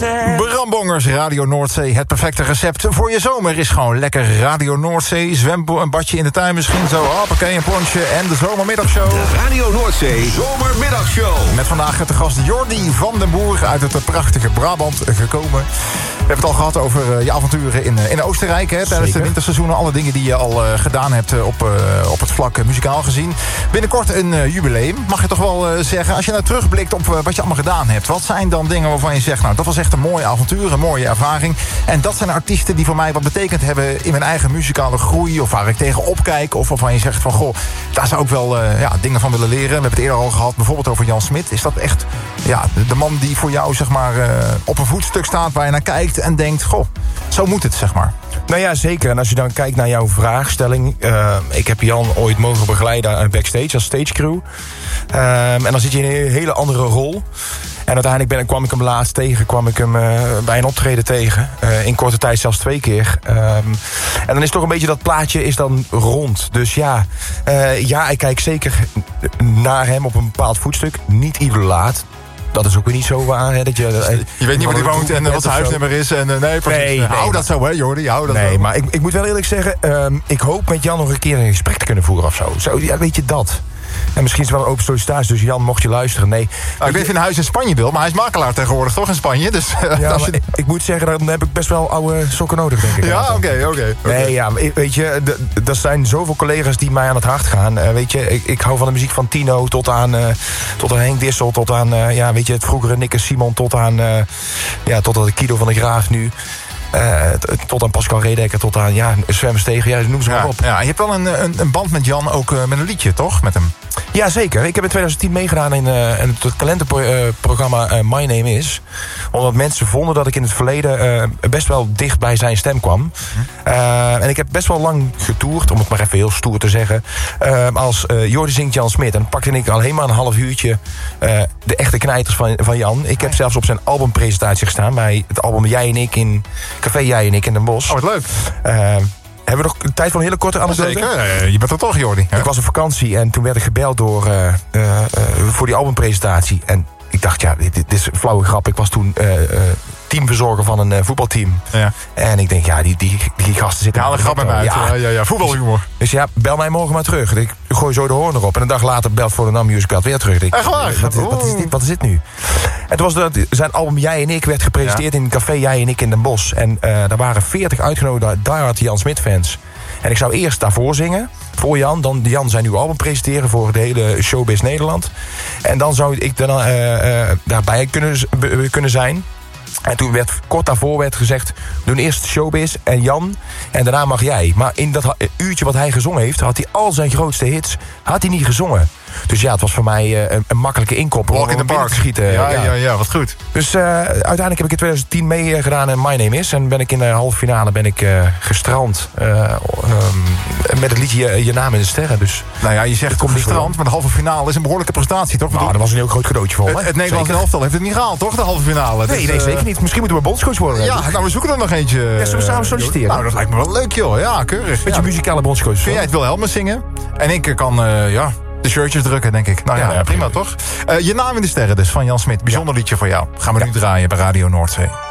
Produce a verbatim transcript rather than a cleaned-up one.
Noordzee. Bram Bongers, Radio Noordzee. Het perfecte recept voor je zomer is gewoon lekker Radio Noordzee. Zwem, een badje in de tuin misschien zo. Hoppakee, een plonsje en de zomermiddagshow. De Radio Noordzee Zomermiddagshow. Met vandaag de gast Jordi van den Boer uit het prachtige Brabant gekomen. We hebben het al gehad over uh, je avonturen in, uh, in Oostenrijk. Hè, tijdens Zeker. de winterseizoenen. Alle dingen die je al uh, gedaan hebt uh, op, uh, op het vlak uh, muzikaal gezien. Binnenkort een uh, jubileum. Mag je toch wel uh, zeggen, als je nou terugblikt op uh, wat je allemaal gedaan hebt. Wat zijn dan dingen waarvan je zegt, nou dat was echt een mooie avontuur, een mooie ervaring. En dat zijn artiesten die voor mij wat betekend hebben in mijn eigen muzikale groei. Of waar ik tegen opkijk. Of waarvan je zegt van, goh, daar zou ik wel uh, ja, dingen van willen leren. We hebben het eerder al gehad, bijvoorbeeld over Jan Smit. Is dat echt ja, de man die voor jou zeg maar uh, op een voetstuk staat waar je naar kijkt en denkt, goh, zo moet het, zeg maar. Nou ja, zeker. En als je dan kijkt naar jouw vraagstelling. Uh, ik heb Jan ooit mogen begeleiden backstage als stagecrew. Uh, en dan zit je in een hele andere rol. En uiteindelijk ben, kwam ik hem laatst tegen, kwam ik hem uh, bij een optreden tegen. Uh, in korte tijd zelfs twee keer. Um, en dan is toch een beetje dat plaatje is dan rond. Dus ja, uh, ja, ik kijk zeker naar hem op een bepaald voetstuk. Niet idolaat. Dat is ook weer niet zo waar. Hè, dat je, uh, je weet niet waar hij woont en wat zijn huisnummer is. En, uh, nee, precies. Nee, nee, hou dat zo, hè, Jordi. Hou dat nee, zo. maar ik, ik moet wel eerlijk zeggen, um, ik hoop met Jan nog een keer een gesprek te kunnen voeren of zo. zo ja, weet je dat? En misschien is het wel een open sollicitatie, dus Jan, mocht je luisteren. Nee. Nou, ik weet niet of je een huis in Spanje wil, maar hij is makelaar tegenwoordig toch in Spanje. Dus, uh, ja, als je... ik, ik moet zeggen, dan heb ik best wel oude sokken nodig, denk ik. Ja, oké, oké. Okay, okay. Nee, ja, weet je, er zijn zoveel collega's die mij aan het hart gaan. Uh, weet je, ik, ik hou van de muziek van Tino tot aan, uh, tot aan Henk Dissel, tot aan, uh, ja, weet je, het vroegere Nick en Simon, tot aan, uh, ja, tot aan de Kido van de Graaf nu. Uh, tot aan Pascal Redeker, tot aan ja, Sven Stegen, ja, noem ze ja, maar op. Ja, je hebt wel een, een, een band met Jan, ook uh, met een liedje, toch? Met hem. Ja, zeker. Ik heb in twintig tien meegedaan in, uh, in het talentenprogramma uh, My Name Is. Omdat mensen vonden dat ik in het verleden uh, best wel dicht bij zijn stem kwam. Uh, en ik heb best wel lang getoerd, om het maar even heel stoer te zeggen. Uh, als uh, Jordi zingt Jan Smit. En dan pakte ik alleen maar een half uurtje uh, de echte knijters van, van Jan. Ik heb zelfs op zijn albumpresentatie gestaan bij het album Jij en Ik in Café Jij en Ik in Den Bosch. Oh, wat leuk. Uh, Hebben we nog tijd voor een hele korte anekdote? Zeker, je bent er toch, Jordi. Ja. Ik was op vakantie en toen werd ik gebeld door, uh, uh, uh, voor die albumpresentatie. En ik dacht, ja, dit, dit is een flauwe grap. Ik was toen uh, uh, teamverzorger van een uh, voetbalteam. Ja. En ik denk, ja, die, die, die gasten zitten... Ja, de grap met mij uit. Ja, ja, ja, ja. Voetbalhumor. Dus, dus ja, bel mij morgen maar terug. Ik gooi zo de hoorn erop. En een dag later belt voor de Nam Music belt weer terug. Ik, Echt waar? Wat, wat, wat, is dit, wat is dit nu? En toen was dat zijn album Jij en Ik werd gepresenteerd ja. in het café Jij en Ik in Den Bosch. En uh, daar waren veertig uitgenodigde diehard Jan Smit fans. En ik zou eerst daarvoor zingen, voor Jan. Dan Jan zijn nieuwe album presenteren voor de hele Showbiz Nederland. En dan zou ik dan, uh, uh, daarbij kunnen, uh, kunnen zijn. En toen werd kort daarvoor werd gezegd, we doen eerst Showbiz en Jan en daarna mag jij. Maar in dat uurtje wat hij gezongen heeft, had hij al zijn grootste hits had hij niet gezongen. Dus ja, het was voor mij uh, een, een makkelijke inkopper Walk in the park. Te schieten. Ja, ja, ja, ja, wat goed. Dus uh, uiteindelijk heb ik in twintig tien meegedaan in My Name Is. En ben ik in de halve finale ben ik, uh, gestrand uh, um, met het liedje Je Naam in de Sterren. Dus, nou ja, je zegt kom gestrand, maar de halve finale is een behoorlijke prestatie, toch? Nou, dat was een heel groot cadeautje voor me. Het, het Nederlandse elftal heeft het niet gehaald, toch? De halve finale. Nee, dus, nee, zeker niet. Misschien moeten we bondscoach worden. Ja, nou, we zoeken er nog eentje. Ja, zullen we samen solliciteren? Nou, dat lijkt me wel leuk, joh. Ja, keurig. Beetje ja. muzikale bondscoach. Kun jij het Wilhelmus zingen? En ik kan, uh, ja... de shirtjes drukken, denk ik. Nou ja, ja, ja prima, prima toch? Uh, je Naam in de Sterren dus, van Jan Smit. Bijzonder ja. liedje voor jou. Gaan we ja. nu draaien bij Radio Noordzee.